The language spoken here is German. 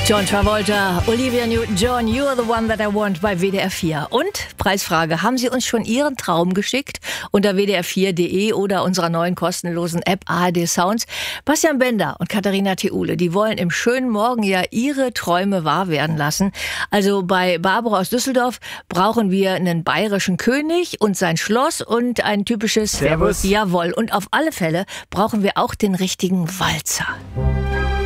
John Travolta, Olivia Newton-John, You're the One That I Want bei WDR 4. Und Preisfrage, haben Sie uns schon Ihren Traum geschickt? Unter wdr4.de oder unserer neuen kostenlosen App ARD Sounds. Bastian Bender und Katharina Theule, die wollen im schönen Morgenjahr ihre Träume wahr werden lassen. Also bei Barbara aus Düsseldorf brauchen wir einen bayerischen König und sein Schloss und ein typisches Servus. Jawohl. Und auf alle Fälle brauchen wir auch den richtigen Walzer.